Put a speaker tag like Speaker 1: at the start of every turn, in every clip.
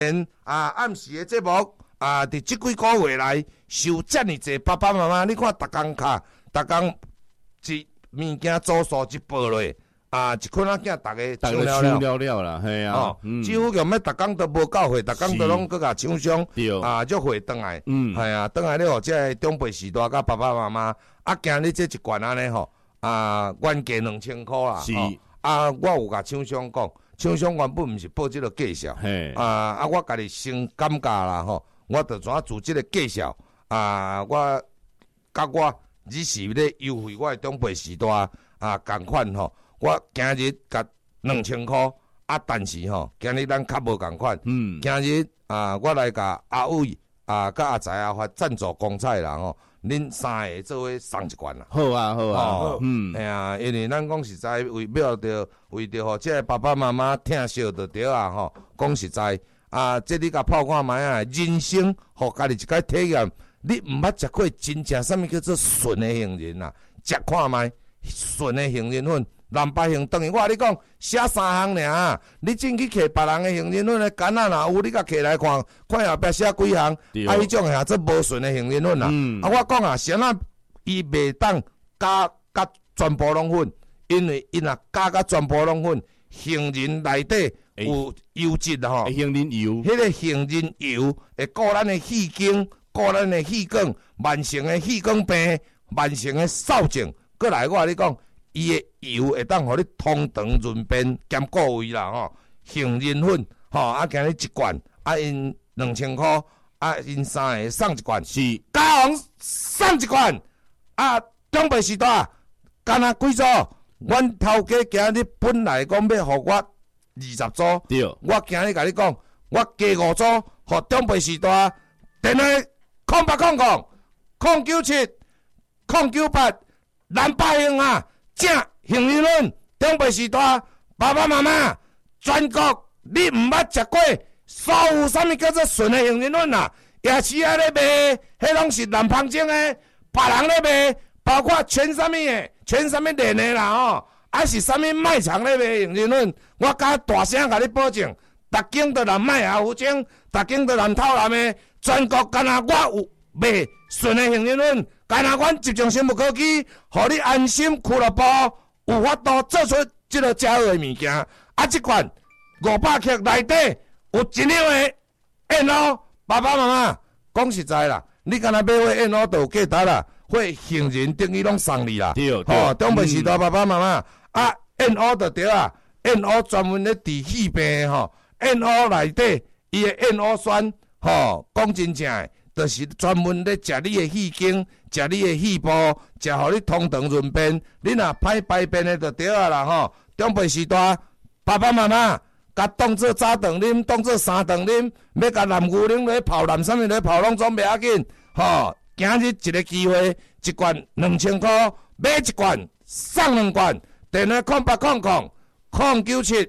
Speaker 1: 暗时的节目伫即几个月来受遮尔济爸爸妈妈，你看逐工卡，逐工一物件组数一报落，一群仔囝逐个抢
Speaker 2: 了啦，系啊，
Speaker 1: 几乎用要逐工都无够货，逐工都拢搁甲抢伤，约会转来，系啊，转来咧，互即个长辈时代甲爸爸妈妈，今日这一罐安尼吼，原价2000块啦，
Speaker 2: 是，
Speaker 1: 我有甲厂商讲，厂商原本毋是报即个价销，我家己先感觉啦吼，我着怎自即个价销，我甲我只是咧优惠我的长辈时代共款吼。我今日甲2000块，但是吼，今日咱较无共款。今日我来甲阿伟甲阿财发赞助公彩啦吼，恁三个做伙送一罐啦。
Speaker 2: 好啊，
Speaker 1: 哎呀，因为咱讲实在为着吼，即个爸爸妈妈听惜就对啊吼。讲实在即你甲泡看卖啊，人生互家己一个体验，你毋捌食过真正啥物叫做纯的杏仁啦？食看卖纯的杏仁粉。蓝白杏等于我你讲写3项尔，你进去摕别人的杏仁粉的干若有，你甲摕来看，看后壁写几项，迄种吓做无纯的杏仁粉啦。我讲先伊袂当加全部拢粉，因为伊若加全部拢粉，杏仁内底有油脂啦吼，
Speaker 2: 杏仁油，
Speaker 1: 迄个杏仁油会顾咱的气经，顾咱的气管，慢性的气管病，慢性的扫症，过来我你讲。伊的油会当互你通肠润便兼顾胃啦吼，杏仁粉吼，今日一罐，因2000块，因三个送一罐，
Speaker 2: 是
Speaker 1: 嘉宏送一罐，长辈时代，干那几组？阮头家今日本来讲要互我20组，
Speaker 2: 对，
Speaker 1: 我今日甲你讲，我加5组，互长辈时代，电话0800 097 098蓝百兴正杏仁粉，长辈时代，爸爸妈妈，全国你毋捌食过，所有啥物叫做纯的杏仁粉啊？夜市咧卖，迄拢是南方种的，别人咧卖，包括全啥物的，全啥物链的啦吼，是啥物卖场咧卖杏仁粉，我甲大声甲你保证，逐间都南卖下湖种，逐间都南透南的，全国干那我有卖纯的杏仁粉。干那阮集中生物科技，互你安心俱乐部有法度做出即个佳好的物件。即款500克内底有1两个燕鸥，爸爸妈妈讲实在啦，你干那买伙燕鸥就有价值啦，伙杏仁等于拢送你啦。
Speaker 2: 对，
Speaker 1: 长辈时代爸爸妈妈燕鸥就对啊，燕鸥专门咧治气病吼，燕鸥内底伊的燕鸥酸讲真正的。就是专门咧食你的气经，食你的气部，食互你通肠润便。你若歹排便的就对啊啦吼。长辈时代，爸爸妈妈甲当做早顿啉，当做三顿啉，要甲南牛奶来泡，南啥物来泡，拢总袂要紧。今日一个机会，一罐2000块，买一罐送2罐。电话0800 097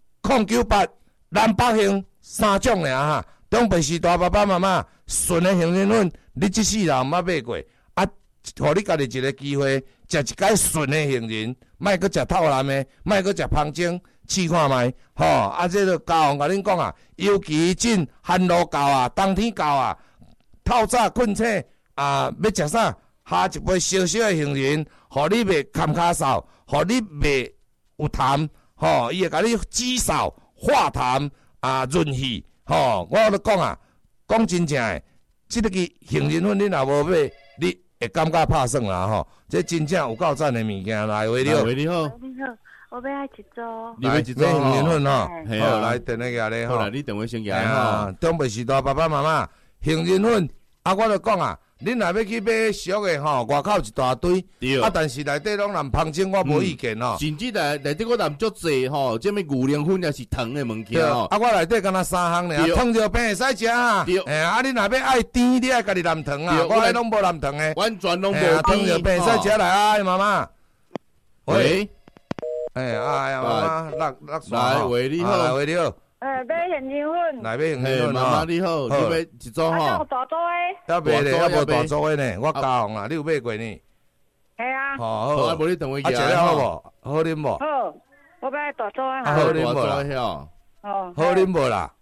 Speaker 1: 098蓝百兴3种尔哈。长辈时代，爸爸妈妈。纯的杏仁粉，你即世人毋捌买过，互你家己一个机会，食一解纯的杏仁，莫阁食透蓝的，莫阁食芳精，试看觅，这个嘉宏甲恁讲尤其紧寒露到冬天到透早困醒要食啥？下一杯烧烧的杏仁，互你袂坎骹嗽，互你袂有痰，伊会甲你止嗽、化痰润气，我都讲讲真正诶，即个杏仁粉你若无买，你会感觉拍算啦吼。这真正有够赞诶物件，来喂你好。
Speaker 2: 喂你好，
Speaker 3: 我要一组。
Speaker 2: 你要一组
Speaker 1: 杏仁粉吼，
Speaker 2: 好
Speaker 1: 来电话下咧吼。
Speaker 2: 好啦，你电话先下吼。
Speaker 1: 长辈时代爸爸妈妈，杏仁粉我就讲恁若要去买俗的外口一大堆，但是内底拢南芳精，我无意见吼。
Speaker 2: 甚至内底我含足济吼，即物牛奶粉也是糖的物件吼。
Speaker 1: 我内底敢若3项尔，糖尿病会使食你若要爱甜，你爱家己含糖我来拢无含糖的，
Speaker 2: 完全拢无甜。
Speaker 1: 糖尿病会使食来妈妈。
Speaker 2: 喂，
Speaker 1: 妈妈，
Speaker 2: 来喂你好，
Speaker 1: 来喂你好。
Speaker 3: 买杏仁粉。
Speaker 1: 来买杏仁粉
Speaker 2: 妈妈你好，你买一组吼？
Speaker 3: 有大组的。
Speaker 1: 还买咧，还无大组的呢，我嘉宏啦，你有买过呢？
Speaker 3: 系啊。
Speaker 2: 好，无你电话
Speaker 1: 食了好无？好啉无？
Speaker 3: 好，我买大组的。
Speaker 1: 好啉无啦？好啉无啦？